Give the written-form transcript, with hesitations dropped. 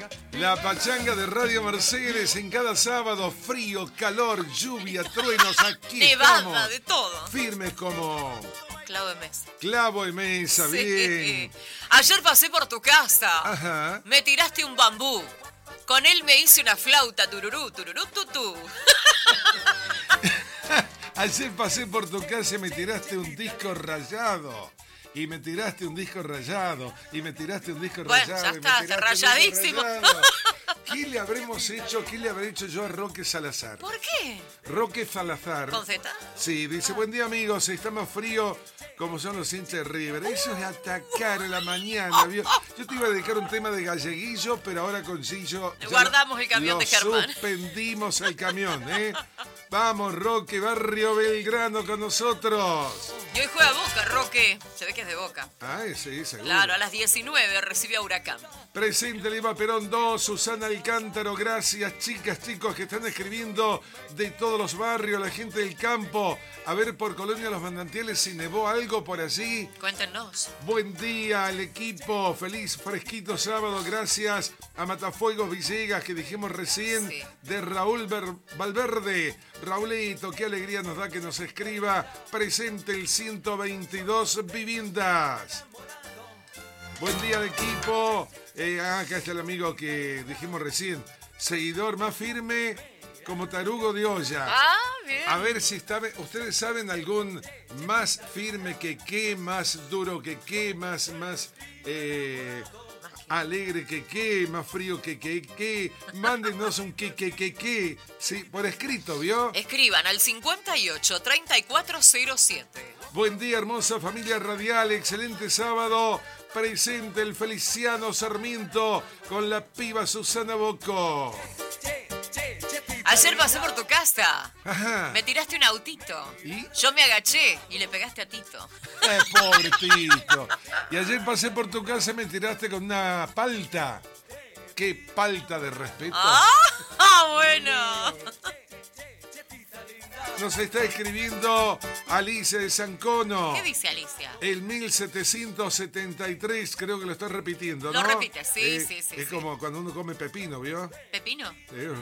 La pachanga de Radio Mercedes en cada sábado, frío, calor, lluvia, truenos, aquí nevada, estamos. de todo. Firmes como Clavo de mesa. clavo de mesa, Sí. bien. Ayer pasé por tu casa. Ajá. Me tiraste un bambú. Con él me hice una flauta, tururú, tururú, tutú. Ayer pasé por tu casa y me tiraste un disco rayado. Y me tiraste un disco rayado. Y me tiraste un disco Bueno, rayado. ya y me está, tiraste un rayadísimo. disco rayado. ¿Qué le habremos hecho? ¿Qué le habré hecho yo a Roque Salazar? ¿Por qué? Roque Salazar. ¿Con Z? Sí, dice, buen día amigos, está más frío como son los hinchas de River. Eso es atacar a la mañana, ¿vio? Yo te iba a dedicar un tema de galleguillo, pero ahora con Gillo... ya Guardamos el camión lo de Germán. Suspendimos el camión, ¿eh? Vamos, Roque, Barrio Belgrano con nosotros. Y hoy juega Boca, Roque. Se ve que es de Boca. Ah, sí, seguro. Claro, a las 19 recibe a Huracán. Presente Lima Perón 2, Susana Alcántaro, gracias chicas, chicos que están escribiendo de todos los barrios, la gente del campo. A ver por Colonia Los Manantiales si nevó algo por allí. Cuéntenos. Buen día al equipo, feliz fresquito sábado, gracias a Matafuegos Villegas que dijimos recién, Sí. de Raúl Valverde. Raulito, qué alegría nos da que nos escriba, presente el 122 viviendas. Buen día al equipo. Acá está el amigo que dijimos recién. Seguidor más firme como tarugo de olla. Ah, bien. A ver si ustedes saben algún más firme que qué, más duro que qué, más alegre que qué, más frío que qué. Mándenos un qué. Sí, por escrito, ¿vio? Escriban al 58 3407. Buen día, hermosa familia radial. Excelente sábado. Presente el Feliciano Sarmiento con la piba Susana Bocco. Ayer pasé por tu casa. Ajá. Me tiraste un autito. ¿Y? Yo me agaché y le pegaste a Tito. Pobre Tito. Y ayer pasé por tu casa y me tiraste con una palta. Qué palta de respeto. ¡Ah, bueno! Nos está escribiendo Alicia de Sancono. ¿Qué dice Alicia? El 1773, creo que lo está repitiendo, ¿no? Lo repite, sí, sí. Es como cuando uno come pepino, ¿vio? ¿Pepino?